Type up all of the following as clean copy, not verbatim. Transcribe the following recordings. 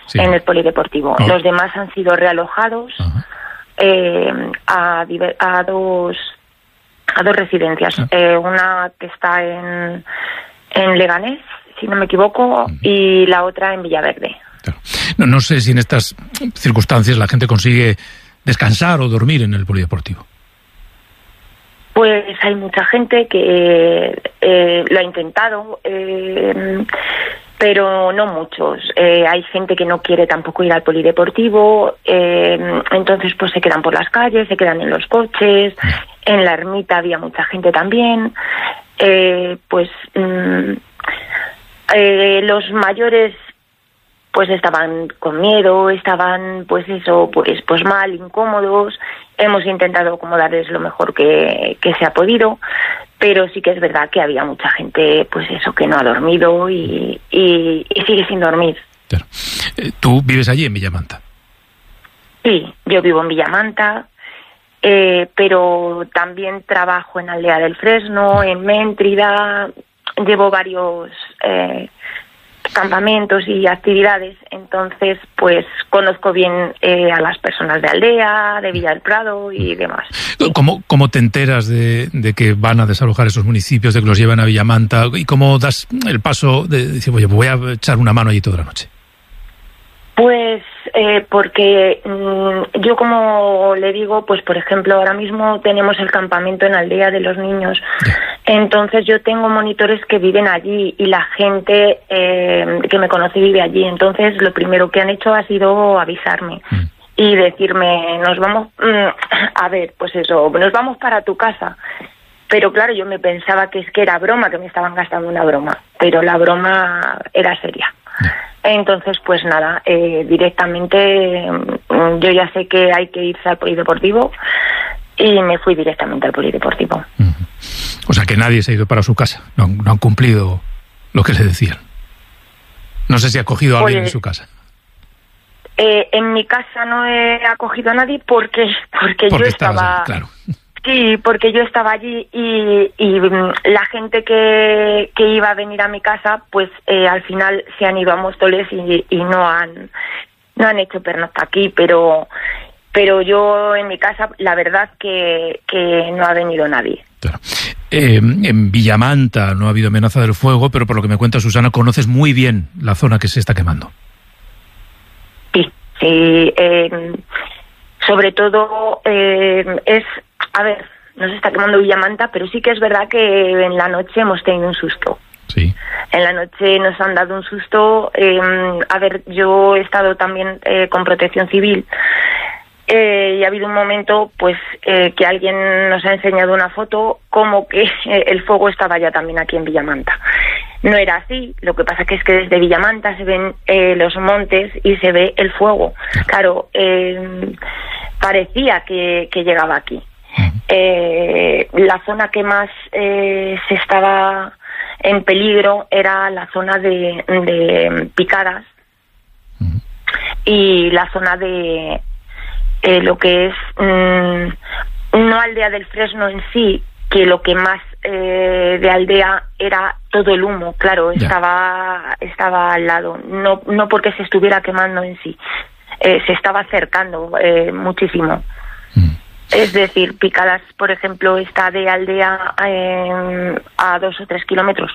sí, en el polideportivo. Oh. Los demás han sido realojados a dos residencias. Una que está en Leganés, si no me equivoco, y la otra en Villaverde. Claro. No sé si en estas circunstancias la gente consigue descansar o dormir en el polideportivo. Pues hay mucha gente que lo ha intentado, pero no muchos. Hay gente que no quiere tampoco ir al polideportivo, entonces pues se quedan por las calles, se quedan en los coches. En la ermita había mucha gente también. Los mayores pues estaban con miedo, estaban pues mal, incómodos. Hemos intentado como darles lo mejor que se ha podido, pero sí que es verdad que había mucha gente pues eso, que no ha dormido y sigue sin dormir. Claro. ¿Tú vives allí en Villamanta? Sí, yo vivo en Villamanta, pero también trabajo en Aldea del Fresno, en Méntrida. Llevo varios campamentos y actividades, entonces pues conozco bien a las personas de Aldea, de Villa del Prado y demás. ¿Cómo te enteras de que van a desalojar esos municipios, de que los llevan a Villamanta? ¿Y cómo das el paso de decir, oye, voy a echar una mano allí toda la noche? Pues porque yo, como le digo, pues por ejemplo, ahora mismo tenemos el campamento en Aldea de los niños. Entonces yo tengo monitores que viven allí y la gente que me conoce vive allí. Entonces lo primero que han hecho ha sido avisarme y decirme, nos vamos, nos vamos para tu casa. Pero claro, yo me pensaba que era broma, que me estaban gastando una broma, pero la broma era seria. Entonces, pues nada, directamente yo ya sé que hay que irse al polideportivo y me fui directamente al polideportivo. O sea que nadie se ha ido para su casa, no han cumplido lo que le decían. No sé si ha acogido a alguien en su casa. En mi casa no he acogido a nadie porque yo estaba... Ahí, claro. Sí, porque yo estaba allí y la gente que iba a venir a mi casa, pues al final se han ido a Móstoles y no han hecho pernocta aquí, pero yo en mi casa la verdad que no ha venido nadie. Claro. En Villamanta no ha habido amenaza del fuego, pero por lo que me cuenta Susana, conoces muy bien la zona que se está quemando. Sí, sobre todo a ver, no se está quemando Villamanta, pero sí que es verdad que en la noche hemos tenido un susto. Sí. En la noche nos han dado un susto. A ver, yo he estado también con Protección Civil y ha habido un momento pues que alguien nos ha enseñado una foto como que el fuego estaba ya también aquí en Villamanta. No era así, lo que pasa que es que desde Villamanta se ven los montes y se ve el fuego. Claro, parecía que llegaba aquí. La zona que más se estaba en peligro era la zona de Picadas y la zona de lo que es no Aldea del Fresno en sí, que lo que más de Aldea era todo el humo, claro, estaba al lado, no porque se estuviera quemando en sí, se estaba acercando muchísimo. Es decir, Picadas, por ejemplo, está de Aldea a 2 o 3 kilómetros.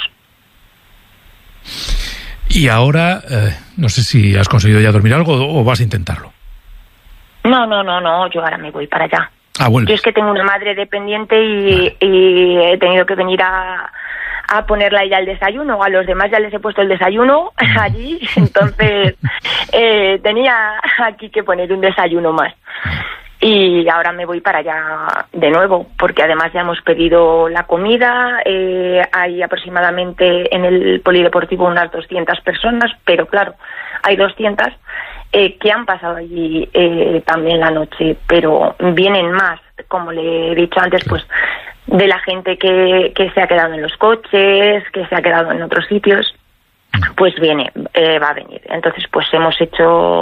Y ahora, no sé si has conseguido ya dormir algo o vas a intentarlo. No, yo ahora me voy para allá. Bueno. Yo es que tengo una madre dependiente y he tenido que venir a ponerle a ella el desayuno. A los demás ya les he puesto el desayuno allí, entonces tenía aquí que poner un desayuno más. Y ahora me voy para allá de nuevo, porque además ya hemos pedido la comida. Hay aproximadamente en el polideportivo unas 200 personas, pero claro, hay 200 que han pasado allí también la noche, pero vienen más, como le he dicho antes, pues de la gente que se ha quedado en los coches, que se ha quedado en otros sitios. Pues va a venir. Entonces, pues hemos hecho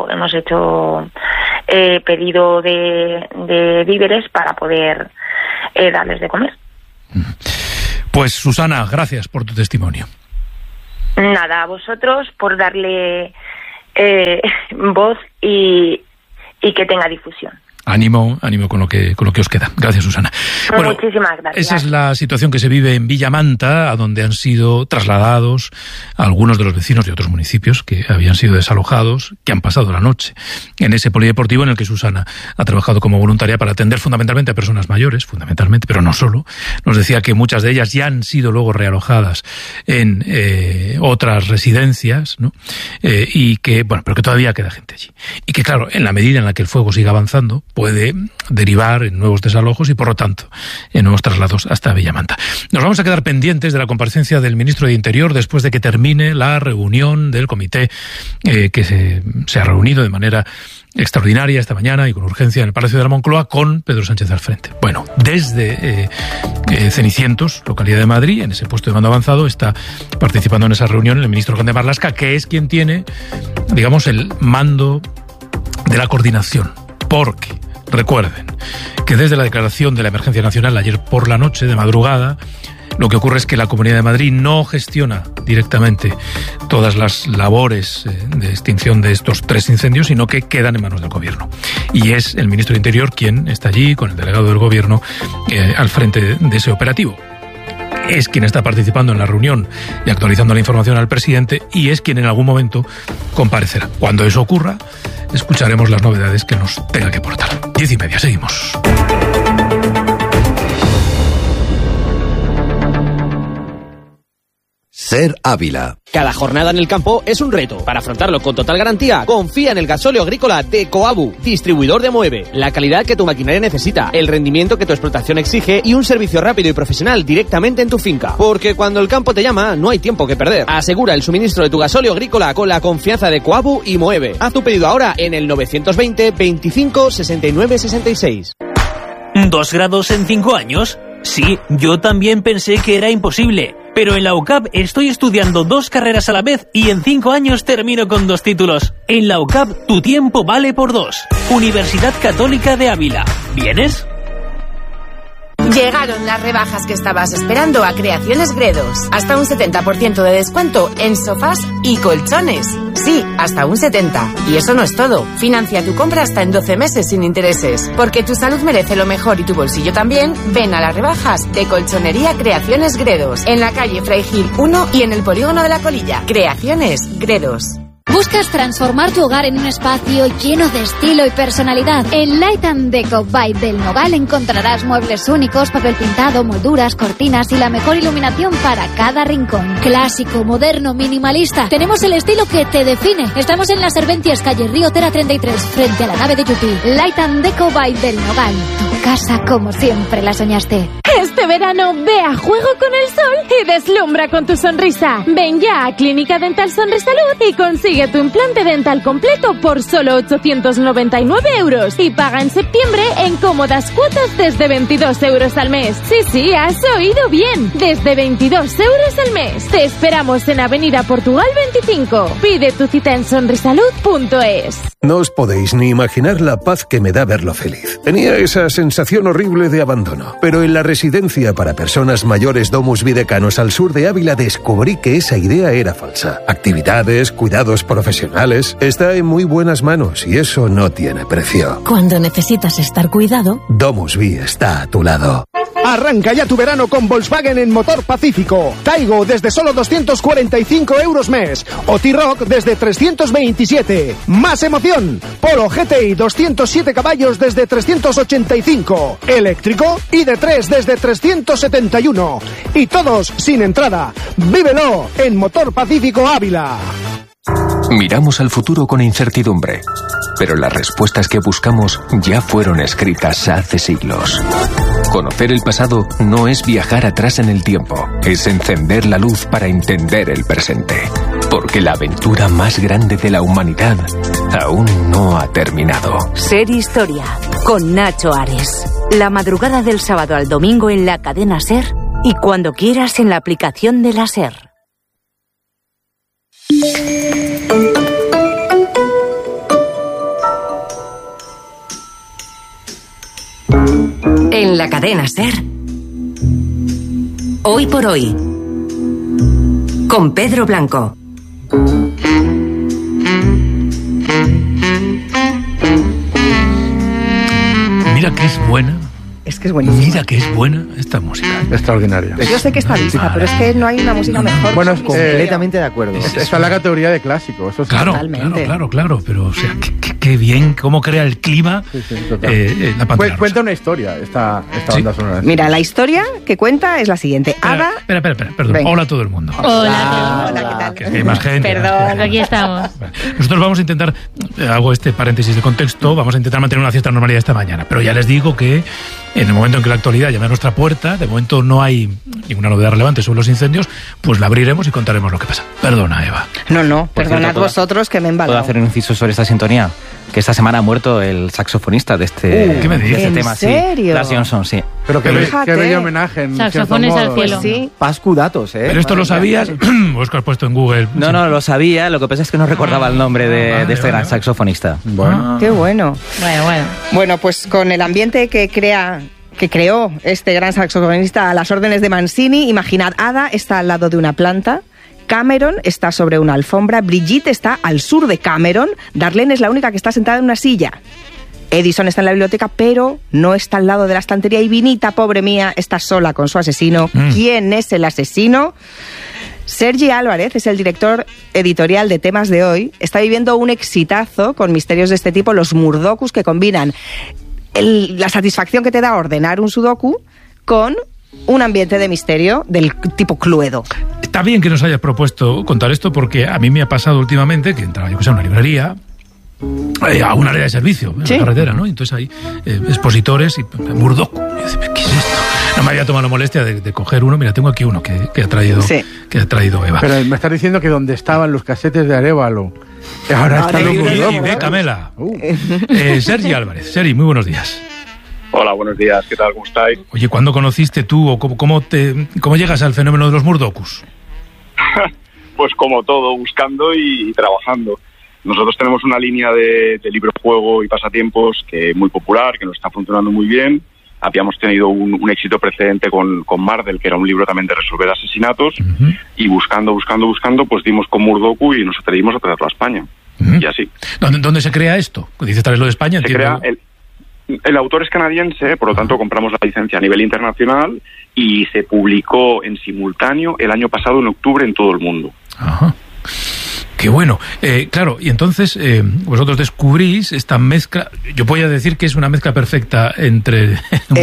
pedido de víveres para poder darles de comer. Pues Susana, gracias por tu testimonio. Nada, a vosotros por darle voz y que tenga difusión. Ánimo con lo que os queda. Gracias, Susana. Bueno, muchísimas gracias. Esa es la situación que se vive en Villamanta, a donde han sido trasladados algunos de los vecinos de otros municipios que habían sido desalojados, que han pasado la noche en ese polideportivo en el que Susana ha trabajado como voluntaria para atender fundamentalmente a personas mayores, pero no solo. Nos decía que muchas de ellas ya han sido luego realojadas en otras residencias, ¿no? Y que, pero que todavía queda gente allí. Y que, claro, en la medida en la que el fuego siga avanzando, puede derivar en nuevos desalojos y, por lo tanto, en nuevos traslados hasta Villamanta. Nos vamos a quedar pendientes de la comparecencia del ministro de Interior después de que termine la reunión del comité que se ha reunido de manera extraordinaria esta mañana y con urgencia en el Palacio de la Moncloa con Pedro Sánchez al frente. Bueno, desde Cenicientos, localidad de Madrid, en ese puesto de mando avanzado, está participando en esa reunión el ministro Grande Marlaska, que es quien tiene, digamos, el mando de la coordinación. Porque, recuerden, que desde la declaración de la emergencia nacional ayer por la noche, de madrugada, lo que ocurre es que la Comunidad de Madrid no gestiona directamente todas las labores de extinción de estos 3 incendios, sino que quedan en manos del Gobierno. Y es el ministro de Interior quien está allí, con el delegado del Gobierno, al frente de ese operativo. Es quien está participando en la reunión y actualizando la información al presidente, y es quien en algún momento comparecerá. Cuando eso ocurra, escucharemos las novedades que nos tenga que aportar. 10:30, seguimos. Ser Ávila. Cada jornada en el campo es un reto. Para afrontarlo con total garantía, confía en el gasóleo agrícola de Coabu, distribuidor de Moeve. La calidad que tu maquinaria necesita, el rendimiento que tu explotación exige y un servicio rápido y profesional directamente en tu finca. Porque cuando el campo te llama, no hay tiempo que perder. Asegura el suministro de tu gasóleo agrícola con la confianza de Coabu y Moeve. Haz tu pedido ahora en el 920 25 69 66. ¿2 grados en 5 años? Sí, yo también pensé que era imposible. Pero en la UCAP estoy estudiando 2 carreras a la vez y en 5 años termino con 2 títulos. En la UCAP tu tiempo vale por 2. Universidad Católica de Ávila. ¿Vienes? Llegaron las rebajas que estabas esperando a Creaciones Gredos. Hasta un 70% de descuento en sofás y colchones. Sí, hasta un 70%. Y eso no es todo. Financia tu compra hasta en 12 meses sin intereses. Porque tu salud merece lo mejor y tu bolsillo también. Ven a las rebajas de Colchonería Creaciones Gredos. En la calle Fray Gil 1 y en el Polígono de la Colilla. Creaciones Gredos. ¿Buscas transformar tu hogar en un espacio lleno de estilo y personalidad? En Light & Deco by Del Nogal encontrarás muebles únicos, papel pintado, molduras, cortinas y la mejor iluminación para cada rincón. Clásico, moderno, minimalista. Tenemos el estilo que te define. Estamos en Las Serventias, calle Río Tera 33, frente a la nave de Yupi. Light & Deco by Del Nogal. Tu casa como siempre la soñaste. Este verano ve a juego con el sol y deslumbra con tu sonrisa. Ven ya a Clínica Dental Sonrisalud y consigue tu implante dental completo por solo 899 € y paga en septiembre en cómodas cuotas desde 22 € al mes. Sí, has oído bien, desde 22 € al mes. Te esperamos en Avenida Portugal 25. Pide tu cita en sonrisalud.es. No os podéis ni imaginar la paz que me da verlo feliz. Tenía esa sensación horrible de abandono, pero en la residencia para personas mayores Domus Videcanos al sur de Ávila descubrí que esa idea era falsa. Actividades, cuidados profesionales, está en muy buenas manos y eso no tiene precio. Cuando necesitas estar cuidado, Domus Vi está a tu lado. Arranca ya tu verano con Volkswagen en Motor Pacífico. Taigo desde solo 245 € mes. O T-Roc desde 327. Más emoción. Polo GTI 207 caballos desde 385. Eléctrico ID3 desde 371. Y todos sin entrada. Vívelo en Motor Pacífico Ávila. Miramos al futuro con incertidumbre, pero las respuestas que buscamos ya fueron escritas hace siglos. Conocer el pasado no es viajar atrás en el tiempo, es encender la luz para entender el presente. Porque la aventura más grande de la humanidad aún no ha terminado. Ser Historia, con Nacho Ares. La madrugada del sábado al domingo en la cadena SER y cuando quieras en la aplicación de la SER. En la cadena SER. Hoy por hoy. Con Pedro Blanco. Es que es buenísima. Mira que es buena esta música. Extraordinaria. Yo sé que está vista, pero es que no hay una música mejor. Bueno, completamente de acuerdo. Está en la categoría de clásico. Eso es claro, pero o sea, qué bien, cómo crea el clima la pantalla. Cuenta una historia esta banda sonora. Mira, la historia que cuenta es la siguiente. Ada... Espera, perdón. Venga. Hola a todo el mundo. Hola, ¿qué tal? Que hay más gente. Perdón, aquí estamos. Nosotros vamos a intentar, hago este paréntesis de contexto, vamos a intentar mantener una cierta normalidad esta mañana, pero ya les digo que en el momento en que la actualidad llame a nuestra puerta, de momento no hay ninguna novedad relevante sobre los incendios, pues la abriremos y contaremos lo que pasa. Perdona, Eva. No, perdonad vosotros que me he embalado. ¿Puedo hacer un inciso sobre esta sintonía? Que esta semana ha muerto el saxofonista de este, ¿qué me dices? este tema. ¿En serio? Sí, Lars Johnson, sí. Pero qué bello homenaje. En Saxofones al cielo. Pues sí. Pascu datos, ¿eh? ¿Pero esto lo sabías? ¿O es que has puesto en Google? No, lo sabía, lo que pasa es que no recordaba el nombre de este gran saxofonista. Bueno. Qué bueno. Bueno. Bueno, pues con el ambiente que creó este gran saxofonista a las órdenes de Mancini, imaginad, Ada está al lado de una planta, Cameron está sobre una alfombra, Brigitte está al sur de Cameron, Darlene es la única que está sentada en una silla. Edison está en la biblioteca, pero no está al lado de la estantería, y Vinita, pobre mía, está sola con su asesino. ¿Quién es el asesino? Sergi Álvarez es el director editorial de Temas de Hoy. Está viviendo un exitazo con misterios de este tipo, los Murdokus, que combinan la satisfacción que te da ordenar un sudoku con un ambiente de misterio del tipo Cluedo. Está bien que nos hayas propuesto contar esto, porque a mí me ha pasado últimamente que entraba yo que sé a una librería, a un área de servicio en la carretera, ¿no? Y entonces hay expositores y Murdoku. Y yo decía, ¿qué es esto? No me había tomado la molestia de coger uno. Mira, tengo aquí uno que ha traído Eva. Pero me estás diciendo que donde estaban los casetes de Arévalo, ahora están los Murdoku. Y de Camela. Sergi Álvarez. Sergi, muy buenos días. Hola, buenos días. ¿Qué tal? ¿Cómo estáis? Oye, ¿cuándo conociste tú o cómo llegas al fenómeno de los Murdokus? Pues como todo, buscando y trabajando. Nosotros tenemos una línea de libro, juego y pasatiempos que es muy popular, que nos está funcionando muy bien. Habíamos tenido un éxito precedente con Mardel, que era un libro también de resolver asesinatos, y buscando, pues dimos con Murdoku y nos atrevimos a traerlo a España. Y así. ¿Dónde se crea esto? Dices traerlo de España, entiendo. El autor es canadiense, por lo tanto compramos la licencia a nivel internacional y se publicó en simultáneo el año pasado, en octubre, en todo el mundo. Ajá. Qué bueno. Claro, y entonces vosotros descubrís esta mezcla. Yo podría decir que es una mezcla perfecta entre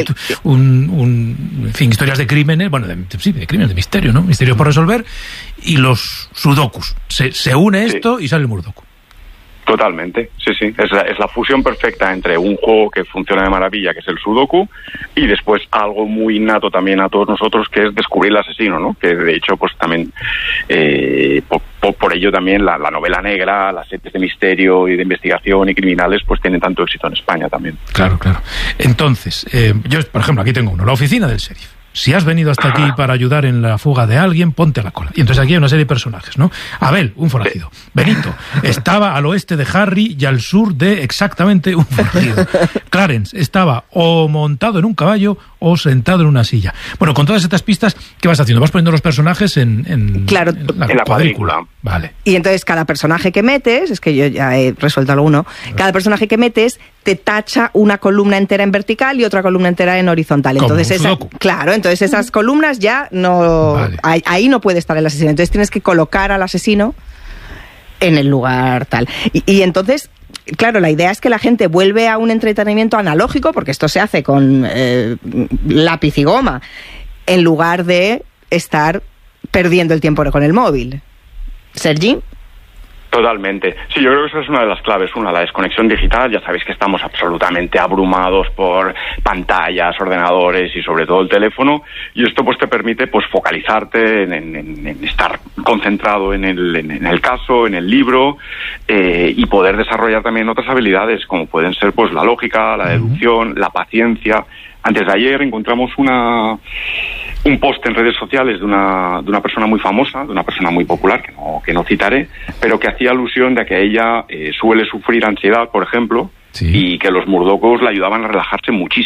en fin, historias de crímenes, bueno, de crímenes, de misterio, ¿no? Misterios por resolver, y los sudokus. Se une esto y sale el Murdoku. Totalmente, sí. Es la fusión perfecta entre un juego que funciona de maravilla, que es el Sudoku, y después algo muy innato también a todos nosotros, que es descubrir el asesino, ¿no? Que de hecho, pues también, por ello también la novela negra, las series de misterio y de investigación y criminales, pues tienen tanto éxito en España también. Claro. Entonces, yo, por ejemplo, aquí tengo uno, la oficina del sheriff. Si has venido hasta aquí para ayudar en la fuga de alguien, ponte a la cola. Y entonces aquí hay una serie de personajes, ¿no? Abel, un forajido. Benito, estaba al oeste de Harry y al sur de exactamente un forajido. Clarence, estaba o montado en un caballo o sentado en una silla. Bueno, con todas estas pistas, ¿qué vas haciendo? Vas poniendo los personajes en la cuadrícula. Vale. Y entonces cada personaje que metes, es que yo ya he resuelto alguno, cada personaje que metes te tacha una columna entera en vertical y otra columna entera en horizontal. Entonces entonces esas columnas ya no... Vale. Ahí no puede estar el asesino. Entonces tienes que colocar al asesino en el lugar tal. Y entonces, claro, la idea es que la gente vuelve a un entretenimiento analógico, porque esto se hace con lápiz y goma, en lugar de estar perdiendo el tiempo con el móvil. ¿Sergi? Totalmente. Sí, yo creo que esa es una de las claves. Una, la desconexión digital. Ya sabéis que estamos absolutamente abrumados por pantallas, ordenadores y sobre todo el teléfono. Y esto pues te permite pues focalizarte en estar concentrado en el caso, en el libro, y poder desarrollar también otras habilidades como pueden ser pues la lógica, la deducción, la paciencia. Antes de ayer encontramos un post en redes sociales de una persona muy famosa, de una persona muy popular, que no citaré, pero que hacía alusión de que ella suele sufrir ansiedad, por ejemplo, y que los Murdokus la ayudaban a relajarse muchísimo.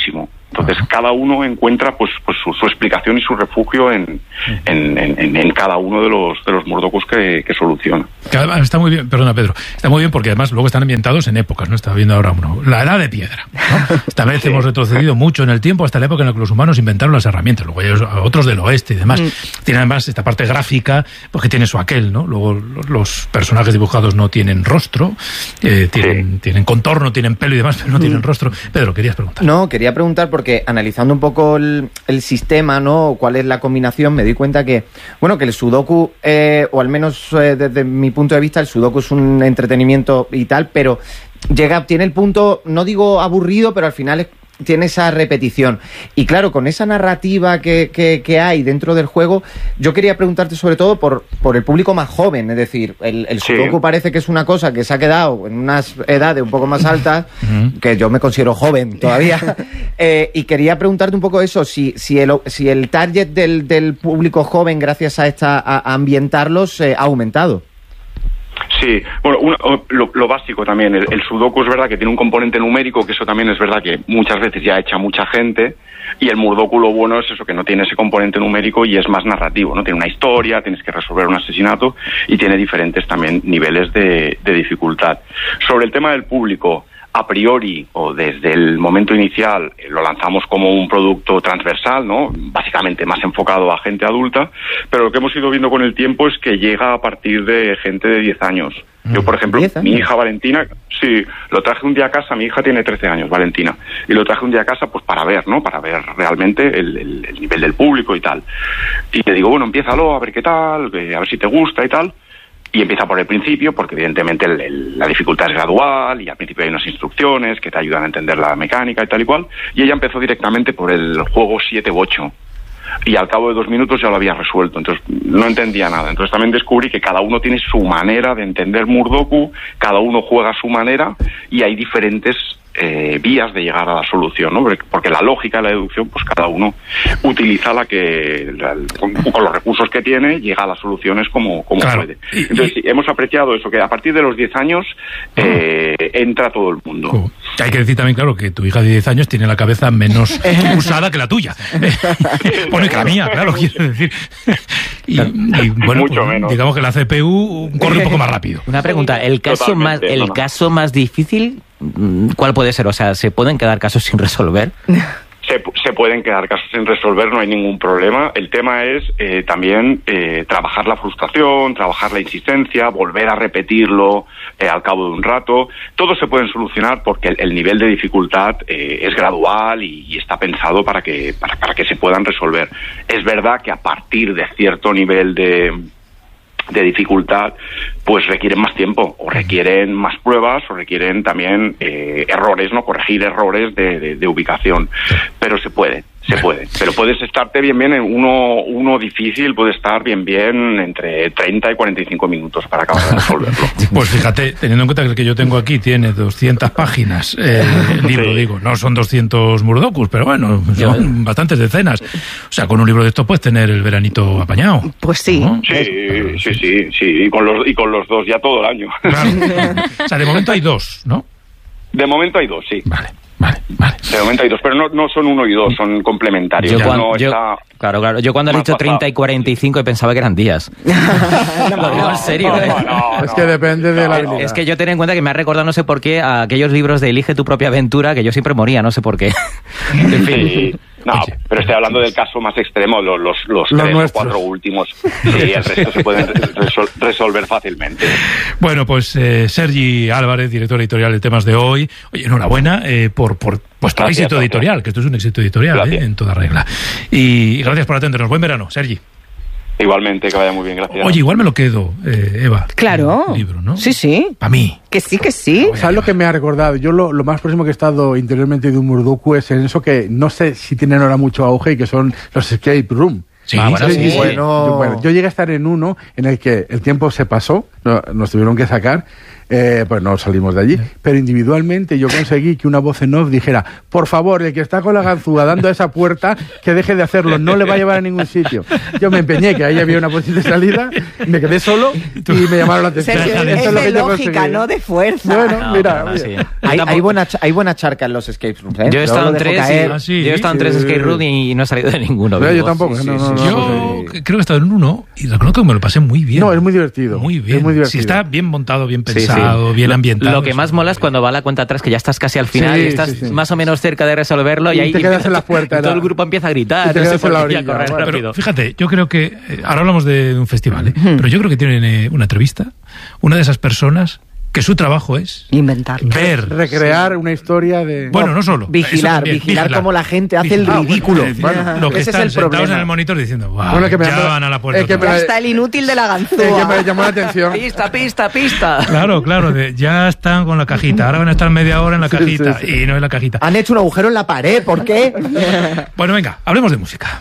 Entonces cada uno encuentra pues su explicación y su refugio en cada uno de los murdokus que soluciona. Está muy bien, perdona Pedro, está muy bien porque además luego están ambientados en épocas, ¿no? Estaba viendo ahora uno, la edad de piedra, ¿no? Esta vez hemos retrocedido mucho en el tiempo hasta la época en la que los humanos inventaron las herramientas, luego hay otros del oeste y demás. Tiene además esta parte gráfica, porque tiene su aquel, ¿no? Luego los personajes dibujados no tienen rostro, tienen contorno, tienen pelo y demás, pero no tienen rostro. Pedro, querías preguntar. No, quería preguntar porque analizando un poco el sistema, ¿no? Cuál es la combinación, me di cuenta que, bueno, que el sudoku, o al menos desde mi punto de vista, el sudoku es un entretenimiento y tal, pero tiene el punto, no digo aburrido, pero al final tiene esa repetición. Y claro, con esa narrativa que hay dentro del juego, yo quería preguntarte sobre todo por el público más joven, es decir, el sudoku parece que es una cosa que se ha quedado en unas edades un poco más altas, que yo me considero joven todavía, y quería preguntarte un poco eso, si el target del público joven, gracias a ambientarlos, ha aumentado. Sí, bueno, lo básico también, el sudoku es verdad que tiene un componente numérico, que eso también es verdad que muchas veces ya echa mucha gente, y el murdoku lo bueno es eso, que no tiene ese componente numérico y es más narrativo, ¿no? Tiene una historia, tienes que resolver un asesinato y tiene diferentes también niveles de dificultad. Sobre el tema del público, a priori o desde el momento inicial lo lanzamos como un producto transversal, ¿no? Básicamente más enfocado a gente adulta, pero lo que hemos ido viendo con el tiempo es que llega a partir de gente de 10 años. Yo, por ejemplo, mi hija Valentina, sí, lo traje un día a casa, mi hija tiene 13 años, Valentina, y lo traje un día a casa pues para ver, ¿no? Para ver realmente el nivel del público y tal. Y le digo, bueno, empiézalo, a ver qué tal, a ver si te gusta y tal. Y empieza por el principio, porque evidentemente la dificultad es gradual y al principio hay unas instrucciones que te ayudan a entender la mecánica y tal y cual. Y ella empezó directamente por el juego 7 u 8. Y al cabo de 2 minutos ya lo había resuelto, entonces no entendía nada. Entonces también descubrí que cada uno tiene su manera de entender Murdoku, cada uno juega a su manera y hay diferentes vías de llegar a la solución, ¿no? Porque la lógica de la deducción, pues cada uno utiliza con los recursos que tiene, llega a las soluciones como puede. Entonces sí, hemos apreciado eso, que a partir de los 10 años entra todo el mundo. Hay que decir también, claro, que tu hija de 10 años tiene la cabeza menos usada que la tuya. Bueno, que la mía, claro, quiero decir. Y bueno, mucho pues, menos. Digamos que la CPU corre un poco más rápido. Una pregunta, el caso más difícil, ¿cuál puede ser? O sea, ¿se pueden quedar casos sin resolver? Se pueden quedar casos sin resolver, no hay ningún problema. El tema es también trabajar la frustración, trabajar la insistencia, volver a repetirlo al cabo de un rato. Todo se pueden solucionar porque el nivel de dificultad es gradual y está pensado para que se puedan resolver. Es verdad que a partir de cierto nivel de dificultad, pues requieren más tiempo, o requieren más pruebas, o requieren también errores, ¿no? Corregir errores de ubicación. Pero se puede. Pero puedes estarte bien en uno difícil, puede estar bien entre 30 y 45 minutos para acabar de resolverlo. Pues fíjate, teniendo en cuenta que el que yo tengo aquí tiene 200 páginas, el libro, digo, no son 200 murdokus, pero bueno, son bastantes decenas. O sea, con un libro de estos puedes tener el veranito apañado. Pues sí. ¿No? Sí, y con los dos ya todo el año. Claro. O sea, de momento hay 2, ¿no? De momento hay 2, sí. Vale. De momento hay 2, pero no son 1 y 2, son complementarios. Claro. Yo cuando he dicho 30 y 45 pensaba que eran días. Lo digo en serio. No. Es que depende de la habilidad. Es que yo ten en cuenta que me ha recordado, no sé por qué, a aquellos libros de Elige tu propia aventura, que yo siempre moría, no sé por qué. En fin. Sí. No, pero estoy hablando del caso más extremo, los 3 o 4 últimos. Sí, el resto se pueden resolver fácilmente. Bueno, pues Sergi Álvarez, director editorial de Temas de Hoy. Oye, enhorabuena por vuestro éxito editorial, que esto es un éxito editorial, en toda regla. Y gracias por atendernos. Buen verano, Sergi. Igualmente, que vaya muy bien, gracias. Oye, igual me lo quedo, Eva. Claro. El libro, ¿no? Sí. Para mí. Que sí. ¿Sabes lo que me ha recordado? Yo lo más próximo que he estado interiormente de un Murdoku es en eso que no sé si tienen ahora mucho auge y que son los escape room. Sí, Bueno, yo llegué a estar en uno en el que el tiempo se pasó, nos tuvieron que sacar pues no salimos de allí. Pero individualmente yo conseguí que una voz en off dijera, por favor, el que está con la ganzúa dando a esa puerta, que deje de hacerlo, no le va a llevar a ningún sitio. Yo me empeñé, que ahí había una posible salida, me quedé solo y me llamaron la atención. Es de lógica, no de fuerza. Bueno, mira. Sí. Hay buena charca en los escape rooms, ¿eh? Yo he estado en tres escape rooms y no he salido de ninguno. Yo tampoco. Yo creo que he estado en uno y reconozco que me lo pasé muy bien. No, es muy divertido. Muy bien. Es muy divertido. Si está bien montado, bien pensado, bien ambientado. Lo que más mola es cuando va la cuenta atrás, que ya estás casi al final y estás más o menos cerca de resolverlo y ahí te quedas en la puerta. Todo el grupo empieza a gritar. Y te quedas en la orilla. Correr rápido. Pero fíjate, yo creo que ahora hablamos de un festival, pero yo creo que tienen una entrevista, una de esas personas que su trabajo es inventar, recrear una historia de... Bueno, no solo. Vigilar cómo la gente hace el ridículo. Lo que ese están es el sentados problema. en el monitor diciendo, wow, ya van a la puerta. Ya está el inútil de la ganzúa. Que me llamó la atención. Pista. Claro, ya están con la cajita. Ahora van a estar media hora en la cajita y no en la cajita. Han hecho un agujero en la pared, ¿por qué? Bueno, venga, hablemos de música.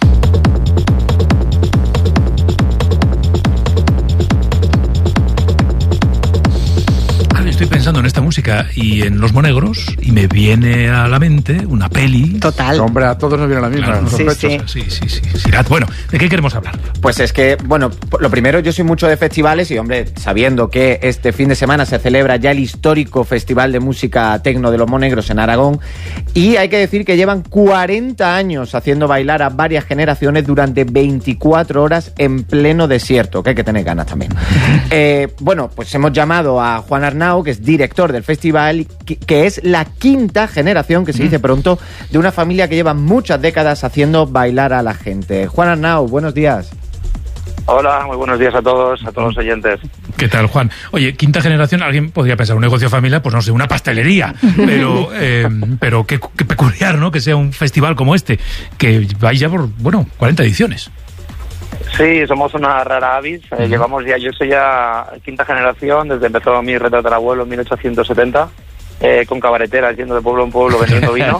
Estoy pensando en esta música y en Los Monegros y me viene a la mente una peli. Total. Hombre, a todos nos viene la misma. Claro, sí. Bueno, ¿de qué queremos hablar? Pues es que, bueno, lo primero, yo soy mucho de festivales y, hombre, sabiendo que este fin de semana se celebra ya el histórico Festival de Música Tecno de Los Monegros en Aragón, y hay que decir que llevan 40 años haciendo bailar a varias generaciones durante 24 horas en pleno desierto, que hay que tener ganas también. Bueno, pues hemos llamado a Juan Arnau, que es director del festival, que es la quinta generación, que se dice pronto, de una familia que lleva muchas décadas haciendo bailar a la gente. Juan Arnau, buenos días. Hola, muy buenos días a todos los oyentes. ¿Qué tal, Juan? Oye, quinta generación, alguien podría pensar un negocio familiar, pues no sé, una pastelería, pero qué peculiar, ¿no? Que sea un festival como este, que vais ya por, 40 ediciones. Sí, somos una rara avis. Yo soy ya quinta generación, desde empezó mi retratarabuelo en 1870, con cabareteras yendo de pueblo en pueblo vendiendo vino.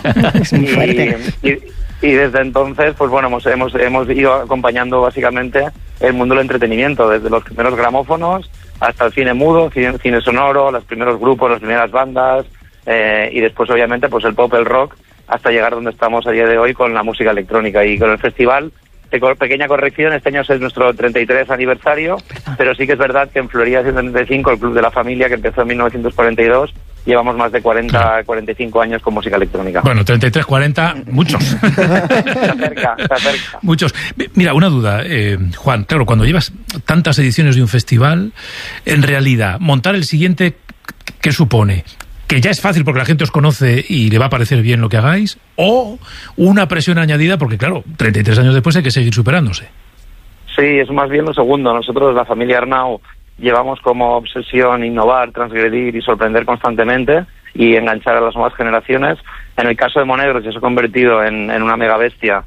y desde entonces, pues bueno, hemos ido acompañando básicamente el mundo del entretenimiento, desde los primeros gramófonos hasta el cine mudo, cine sonoro, los primeros grupos, las primeras bandas, y después obviamente pues el pop, el rock, hasta llegar donde estamos a día de hoy con la música electrónica y con el festival. Pequeña corrección, este año es nuestro 33 aniversario, pero sí que es verdad que en Florida 135, el Club de la Familia, que empezó en 1942, llevamos más de 45 años con música electrónica. Bueno, 33, 40, muchos. Se acerca. Muchos. Mira, una duda, Juan, claro, cuando llevas tantas ediciones de un festival, en realidad, montar el siguiente, ¿qué supone? Que ya es fácil porque la gente os conoce y le va a parecer bien lo que hagáis, o una presión añadida porque, claro, 33 años después hay que seguir superándose. Sí, es más bien lo segundo. Nosotros, la familia Arnau, llevamos como obsesión innovar, transgredir y sorprender constantemente y enganchar a las nuevas generaciones. En el caso de Monegros ya se ha convertido en una mega bestia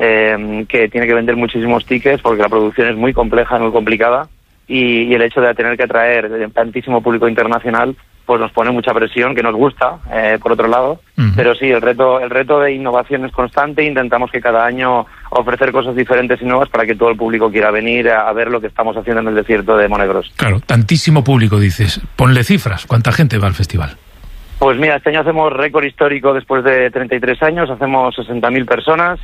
que tiene que vender muchísimos tickets porque la producción es muy compleja, muy complicada, y el hecho de tener que atraer tantísimo público internacional pues nos pone mucha presión, que nos gusta, por otro lado, pero sí, el reto de innovación es constante. Intentamos que cada año ofrecer cosas diferentes y nuevas para que todo el público quiera venir a ver lo que estamos haciendo en el desierto de Monegros. Claro, tantísimo público, dices. Ponle cifras, ¿cuánta gente va al festival? Pues mira, este año hacemos récord histórico después de 33 años, hacemos 60.000 personas,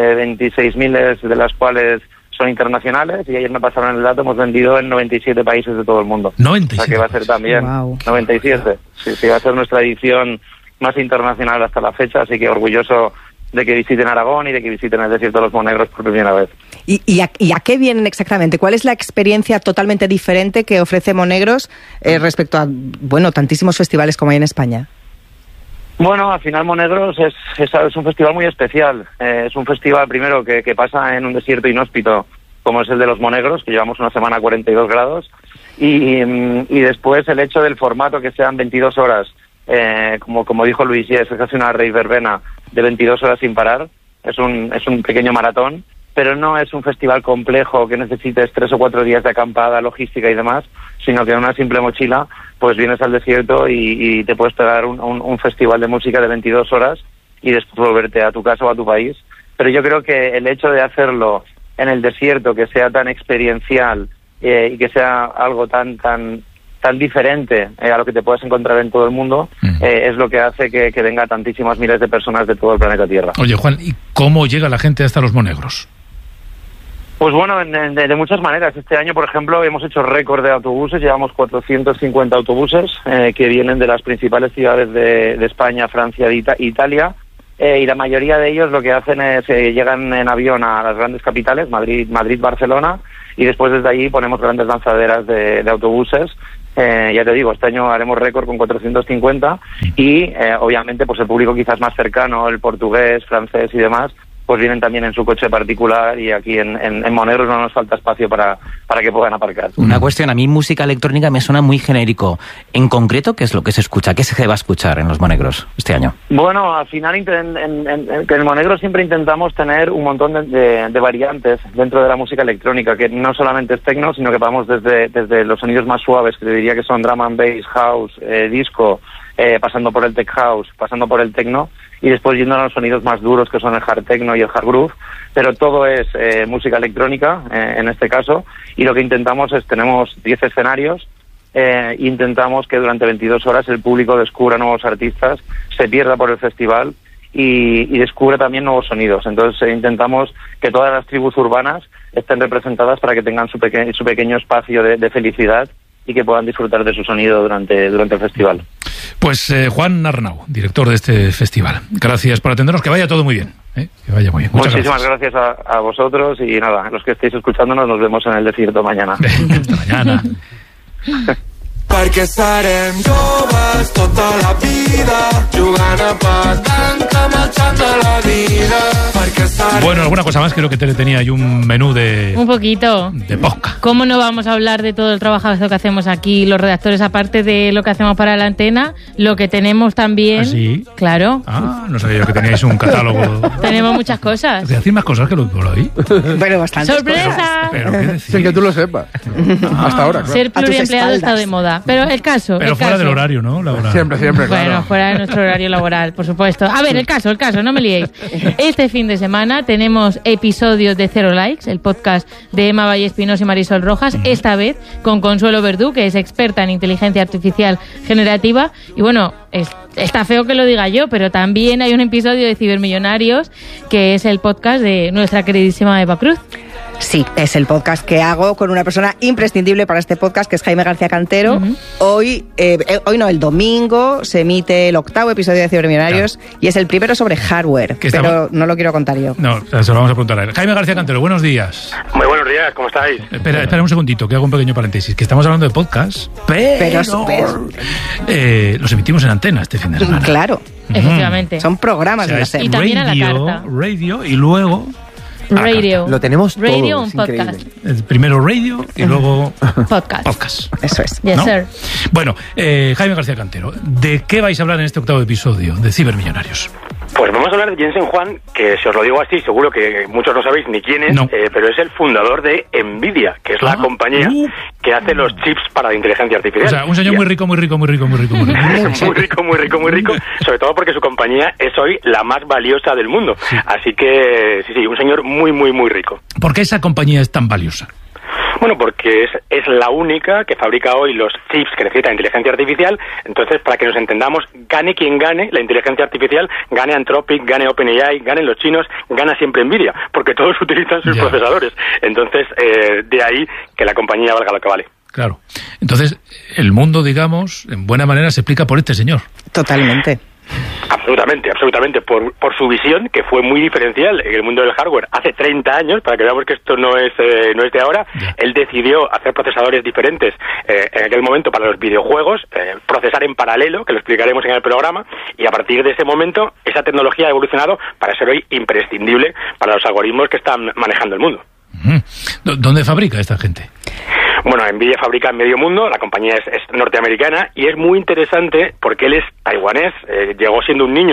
26.000 de las cuales son internacionales, y ayer me pasaron el dato, hemos vendido en 97 países de todo el mundo. 97. O sea que va a ser también 97. Sí, va a ser nuestra edición más internacional hasta la fecha, así que orgulloso de que visiten Aragón y de que visiten el desierto de los Monegros por primera vez. ¿Y a qué vienen exactamente? ¿Cuál es la experiencia totalmente diferente que ofrece Monegros respecto a, tantísimos festivales como hay en España? Bueno, al final Monegros es un festival muy especial. Es un festival, primero, que pasa en un desierto inhóspito, como es el de los Monegros, que llevamos una semana a 42 grados, y después el hecho del formato, que sean 22 horas, como dijo Luis, es casi una rave verbena de 22 horas sin parar. Es un pequeño maratón, pero no es un festival complejo que necesites 3 o 4 días de acampada, logística y demás, sino que en una simple mochila pues vienes al desierto y te puedes pegar un festival de música de 22 horas y después volverte a tu casa o a tu país. Pero yo creo que el hecho de hacerlo en el desierto, que sea tan experiencial y que sea algo tan tan diferente a lo que te puedes encontrar en todo el mundo, es lo que hace que venga tantísimas miles de personas de todo el planeta Tierra. Oye, Juan, ¿y cómo llega la gente hasta los Monegros? Pues bueno, de muchas maneras. Este año, por ejemplo, hemos hecho récord de autobuses. Llevamos 450 autobuses que vienen de las principales ciudades de España, Francia e Italia. Y la mayoría de ellos lo que hacen es llegan en avión a las grandes capitales, Madrid, Barcelona, y después desde allí ponemos grandes lanzaderas de autobuses. Ya te digo, este año haremos récord con 450 y obviamente pues el público quizás más cercano, el portugués, francés y demás, pues vienen también en su coche particular, y aquí en Monegros no nos falta espacio para que puedan aparcar. Una cuestión, a mí música electrónica me suena muy genérico. En concreto, ¿qué es lo que se escucha? ¿Qué se va a escuchar en los Monegros este año? Bueno, al final en Monegros siempre intentamos tener un montón de variantes dentro de la música electrónica, que no solamente es techno, sino que vamos desde los sonidos más suaves, que te diría que son drum and bass, house, disco, pasando por el tech house, pasando por el techno, y después yendo a los sonidos más duros, que son el hard techno y el hard groove, pero todo es música electrónica en este caso, y lo que intentamos es, tenemos 10 escenarios, intentamos que durante 22 horas el público descubra nuevos artistas, se pierda por el festival y descubre también nuevos sonidos. Entonces intentamos que todas las tribus urbanas estén representadas para que tengan su pequeño espacio de felicidad y que puedan disfrutar de su sonido durante el festival. Pues Juan Arnau, director de este festival, gracias por atendernos, que vaya todo muy bien. Que vaya muy bien. Muchísimas gracias a vosotros, y nada, los que estéis escuchándonos, nos vemos en el desierto mañana. Hasta mañana. Perquè serem joves tota la vida, jugant a petanca, marxant de la vida. Perquè serem... Bueno, alguna cosa más, creo que Tere tenía ahí un menú de... Un poquito. De podcast. ¿Cómo no vamos a hablar de todo el trabajo que hacemos aquí los redactores, aparte de lo que hacemos para la antena, lo que tenemos también? ¿Ah, sí? Claro. Ah, no sabía yo que teníais un catálogo. Tenemos muchas cosas. ¿Te decir más cosas que lo por ahí? Bueno, bastante. ¡Sorpresa! ¿Pero qué decís? Sin que tú lo sepas. Hasta ahora, claro. Ser pluriempleado está de moda. Pero el caso... Pero fuera del horario, ¿no? Laboral. Siempre, Bueno, claro. fuera de nuestro horario laboral, por supuesto. A ver, el caso, no me liéis. Este fin de semana tenemos episodios de Cero Likes, el podcast de Emma Vallespinosa y Marisol Rojas, esta vez con Consuelo Verdú, que es experta en inteligencia artificial generativa. Y bueno, está feo que lo diga yo, pero también hay un episodio de Cibermillonarios, que es el podcast de nuestra queridísima Eva Cruz. Sí, es el podcast que hago con una persona imprescindible para este podcast, que es Jaime García Cantero. Hoy no, el domingo se emite el 8º episodio de Cibermillonarios, y es el primero sobre hardware, pero no lo quiero contar yo. No, se lo vamos a preguntar a él. Jaime García Cantero, buenos días. Muy buenos días, ¿cómo estáis? Espera un segundito, que hago un pequeño paréntesis, que estamos hablando de podcast, pero los emitimos en antena este fin de semana. Claro. Efectivamente. Son programas de la serie. Y también a la carta. Radio, y luego... Radio. Lo tenemos todo. Radio, un podcast. Primero radio y luego podcast. Eso es. Yes, ¿no? sir. Bueno, Jaime García Cantero, ¿de qué vais a hablar en este 8º episodio de Cibermillonarios? Pues vamos a hablar de Jensen Huang, que si os lo digo así, seguro que muchos no sabéis ni quién es, pero es el fundador de Nvidia, que es la compañía que hace los chips para la inteligencia artificial. O sea, un señor muy rico. Muy rico, sobre todo porque su compañía es hoy la más valiosa del mundo. Sí. Así que, sí, un señor muy rico. ¿Por qué esa compañía es tan valiosa? Bueno, porque es la única que fabrica hoy los chips que necesita inteligencia artificial. Entonces, para que nos entendamos, gane quien gane la inteligencia artificial, gane Anthropic, gane OpenAI, ganen los chinos, gana siempre Nvidia, porque todos utilizan sus procesadores. Entonces, de ahí que la compañía valga lo que vale. Claro. Entonces, el mundo, digamos, en buena manera se explica por este señor. Totalmente. Absolutamente, por su visión, que fue muy diferencial en el mundo del hardware hace 30 años, para que veamos que esto no es de ahora. Él decidió hacer procesadores diferentes en aquel momento para los videojuegos, procesar en paralelo, que lo explicaremos en el programa, y a partir de ese momento esa tecnología ha evolucionado para ser hoy imprescindible para los algoritmos que están manejando el mundo. ¿Dónde fabrica esta gente? Bueno, Nvidia fabrica en medio mundo, la compañía es norteamericana, y es muy interesante porque él es taiwanés, llegó siendo un niño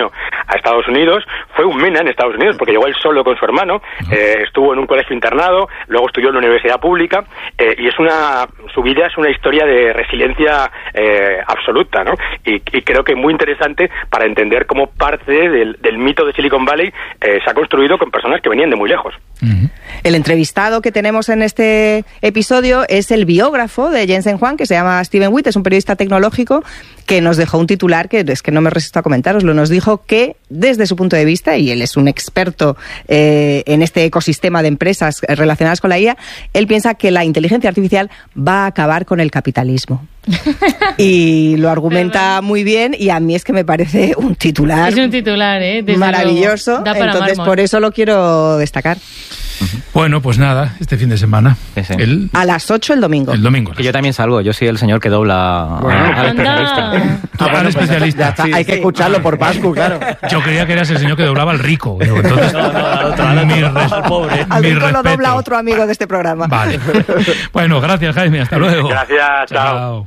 a Estados Unidos, fue un mena en Estados Unidos, porque llegó él solo con su hermano, estuvo en un colegio internado, luego estudió en la universidad pública, y su vida es una historia de resiliencia absoluta, ¿no? Y creo que muy interesante para entender cómo parte del mito de Silicon Valley se ha construido con personas que venían de muy lejos. El entrevistado que tenemos en este episodio es el biógrafo de Jensen Huang, que se llama Steven Witt, es un periodista tecnológico que nos dejó un titular que es que no me resisto a comentároslo. Nos dijo que desde su punto de vista, y él es un experto en este ecosistema de empresas relacionadas con la IA, él piensa que la inteligencia artificial va a acabar con el capitalismo. Y lo argumenta muy bien, y a mí es que me parece un titular. Es un titular, maravilloso. Entonces, por eso lo quiero destacar. Bueno, pues nada, este fin de semana. A las 8 el domingo. El domingo. Que yo también salgo, yo soy el señor que dobla al especialista. Al especialista. Sí, hay que escucharlo por Pascu, claro. Yo creía que eras el señor que doblaba al rico. Entonces, al pobre. Al rico lo dobla otro amigo de este programa. Vale. Bueno, gracias, Jaime, hasta luego. Gracias, chao.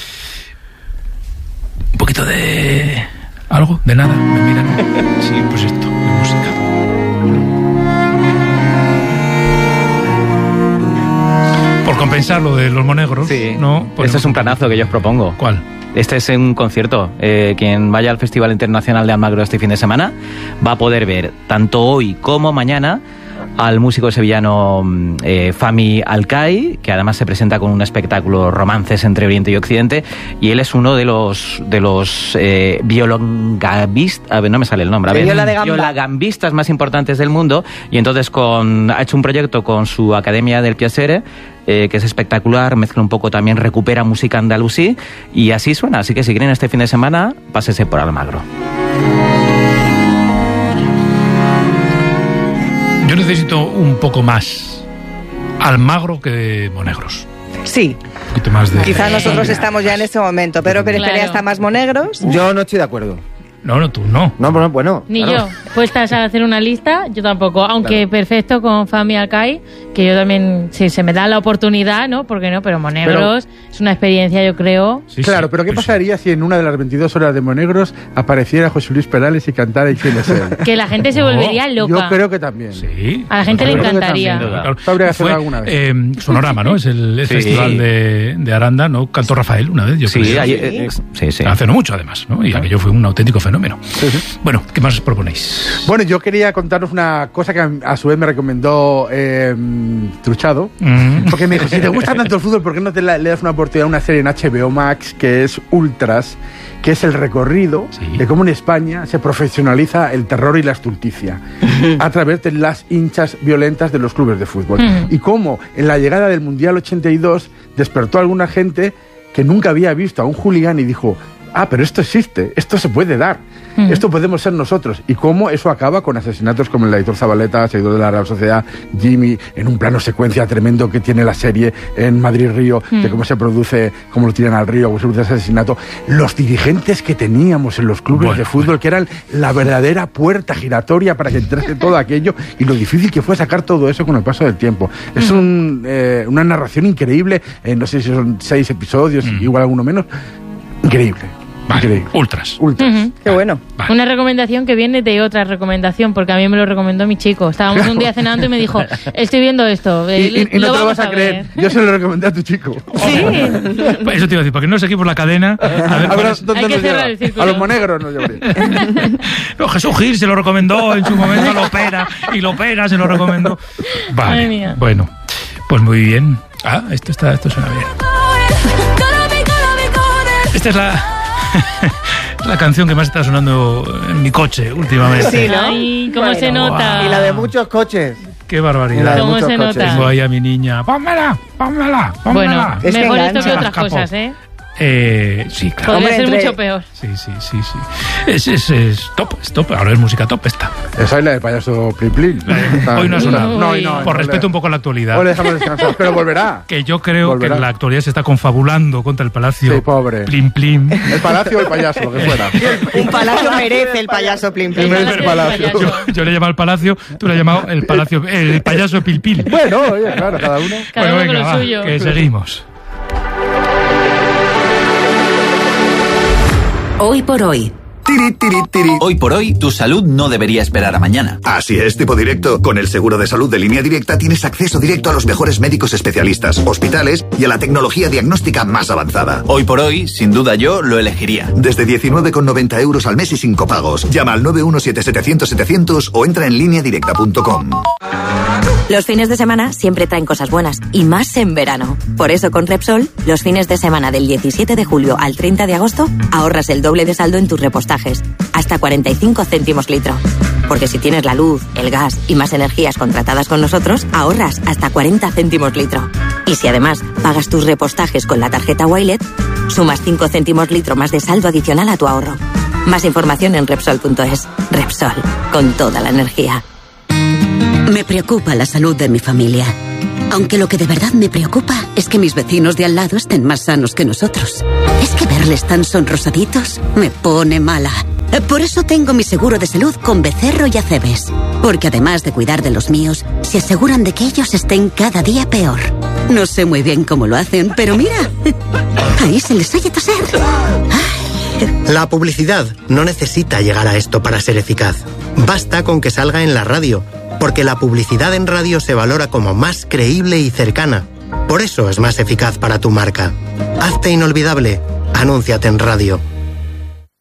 Un poquito de... ¿algo? ¿De nada? ¿Me miran? Sí, pues esto, de música. Por compensar lo de los monegros, sí. ¿no? Este es un planazo que yo os propongo. ¿Cuál? Este es un concierto. Quien vaya al Festival Internacional de Almagro este fin de semana va a poder ver, tanto hoy como mañana, al músico sevillano Fahmi Alkai, que además se presenta con un espectáculo romances entre Oriente y Occidente, y él es uno de los violongambistas, no me sale el nombre, violagambistas más importantes del mundo, y entonces ha hecho un proyecto con su Academia del Piacere, que es espectacular, mezcla un poco también, recupera música andalusí, y así suena. Así que si quieren este fin de semana, pásese por Almagro. Yo necesito un poco más Almagro que Monegros. Sí. Un poquito más de... Quizás nosotros estamos ya en ese momento. Pedro Pérez Perea está más Monegros. Yo no estoy de acuerdo. No, tú no. No, bueno. Ni claro. yo. Puestas a hacer una lista, yo tampoco. Aunque claro. Perfecto con Fahmi Alkai, que yo también, si se me da la oportunidad, ¿no? ¿Por qué no? Pero Monegros es una experiencia, yo creo. Sí, claro, pero ¿qué pasaría si en una de las 22 horas de Monegros apareciera José Luis Perales y cantara "¿Y quién es él"? Que la gente se volvería loca. Yo creo que también. Sí. A la gente le encantaría. Claro. Habría que hacerlo alguna vez. Sonorama, ¿no? Es el festival de Aranda, ¿no? Cantó Rafael una vez, yo creo. Sí. Hace no mucho, además, ¿no? Y aquello fue un auténtico fenómeno. Sí. Bueno, ¿qué más proponéis? Bueno, yo quería contaros una cosa que a su vez me recomendó Truchado, porque me dijo, si te gusta tanto el fútbol, ¿por qué no le das una oportunidad a una serie en HBO Max que es Ultras, que es el recorrido de cómo en España se profesionaliza el terror y la estulticia a través de las hinchas violentas de los clubes de fútbol? Y cómo en la llegada del Mundial 82 despertó a alguna gente que nunca había visto a un hooligan y dijo, pero esto existe, esto se puede dar, esto podemos ser nosotros. Y cómo eso acaba con asesinatos como el de Aitor Zabaleta, seguidor de la Real Sociedad, Jimmy, en un plano secuencia tremendo que tiene la serie en Madrid-Río, de cómo se produce, cómo lo tiran al río, cómo se produce ese asesinato. Los dirigentes que teníamos en los clubes de fútbol, que eran la verdadera puerta giratoria para que entrase todo aquello, y lo difícil que fue sacar todo eso con el paso del tiempo. Es una narración increíble, no sé si son 6 episodios, igual alguno menos. Increíble. Vale. Ultras. Qué bueno. Vale. Una recomendación que viene de otra recomendación, porque a mí me lo recomendó mi chico. Estábamos un día cenando y me dijo, estoy viendo esto. Y no te lo vas a creer. Yo se lo recomendé a tu chico. Sí. Eso te iba a decir, porque no seguimos la cadena. A ver ¿dónde nos lleva? A los Monegros nos llevaré. No, Jesús Gil se lo recomendó en su momento, Lopera se lo recomendó. Vale. Bueno, pues muy bien. Esto suena bien. Esta es la canción que más está sonando en mi coche últimamente. Sí, ¿no? Ay, cómo se nota. Y la de muchos coches. Qué barbaridad. ¿Cómo se nota? Tengo ahí a mi niña. Pónmela. Bueno, es mejor que esto que otras cosas, ¿eh? Sí, claro. Podría ser mucho peor. Sí. Es top. Ahora es música top esta. Esa es la del payaso Plin Plin. Hoy no ha sonado. No, por respeto un poco a la actualidad. Hoy le dejamos descansar, pero volverá. Que yo creo que la actualidad se está confabulando contra el palacio. Sí, pobre. Plin Plin. El palacio o el payaso, lo que fuera. Un palacio merece el payaso Plin Plin. El palacio. Yo le he llamado al palacio, tú le has llamado el palacio, el payaso Pil Pil. Bueno, oye, claro, cada uno. Cada uno con lo suyo. Que seguimos. Hoy por hoy, Tiri, tiri, tiri. Hoy por hoy, tu salud no debería esperar a mañana. Así es, tipo directo. Con el seguro de salud de Línea Directa tienes acceso directo a los mejores médicos especialistas, hospitales y a la tecnología diagnóstica más avanzada. Hoy por hoy, sin duda yo lo elegiría. Desde 19,90 euros al mes y sin copagos. Llama al 917-700-700 o entra en lineadirecta.com. Los fines de semana siempre traen cosas buenas, y más en verano. Por eso con Repsol, los fines de semana del 17 de julio al 30 de agosto, ahorras el doble de saldo en tus repostajes, hasta 45 céntimos litro. Porque si tienes la luz, el gas y más energías contratadas con nosotros, ahorras hasta 40 céntimos litro. Y si además pagas tus repostajes con la tarjeta Wilet, sumas 5 céntimos litro más de saldo adicional a tu ahorro. Más información en Repsol.es. Repsol, con toda la energía. Me preocupa la salud de mi familia. Aunque lo que de verdad me preocupa es que mis vecinos de al lado estén más sanos que nosotros. Es que verles tan sonrosaditos me pone mala. Por eso tengo mi seguro de salud con Becerro y Acebes. Porque además de cuidar de los míos, se aseguran de que ellos estén cada día peor. No sé muy bien cómo lo hacen, pero mira, ahí se les oye toser. La publicidad no necesita llegar a esto para ser eficaz. Basta con que salga en la radio, porque la publicidad en radio se valora como más creíble y cercana. Por eso es más eficaz para tu marca. Hazte inolvidable. Anúnciate en radio.